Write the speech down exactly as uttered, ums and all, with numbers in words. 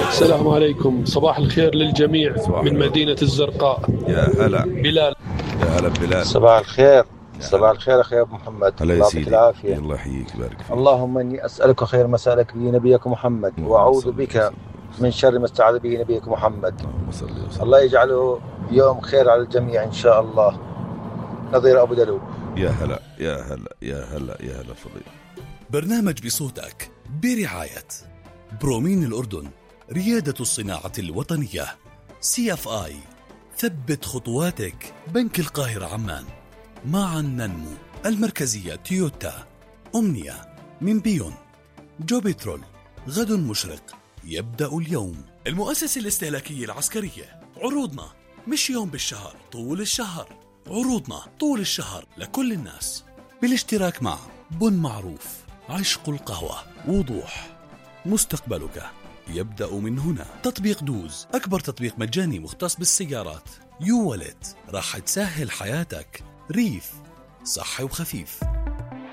السلام عليكم، صباح الخير للجميع من مدينة الزرقاء. يا هلا بلال. يا هلا بلال. صباح الخير. صباح الخير أخي أبو محمد، الله يعطيك العافية. الله يحييك ويبارك فيك. اللهم إني أسألك خير ما سألك به نبيك محمد، وأعوذ بك من شر ما استعاذ به نبيك محمد. اللهم صل وسلم. الله يجعله يوم خير على الجميع إن شاء الله. نظير أبو دلو. يا هلا يا هلا يا هلا يا هلا فضيل. برنامج بصوتك برعاية برومين الأردن، ريادة الصناعة الوطنية. سي اف آي، ثبت خطواتك. بنك القاهرة عمان، معا ننمو. المركزية تويوتا. أمنية من بيون. جو بترول، غد مشرق يبدأ اليوم. المؤسسة الاستهلاكية العسكرية، عروضنا مش يوم بالشهر، طول الشهر. عروضنا طول الشهر لكل الناس، بالاشتراك مع بن معروف، عشق القهوة، وضوح. مستقبلك يبدأ من هنا. تطبيق دوز، أكبر تطبيق مجاني مختص بالسيارات. يو والت، راح تسهل حياتك. ريف، صحي وخفيف.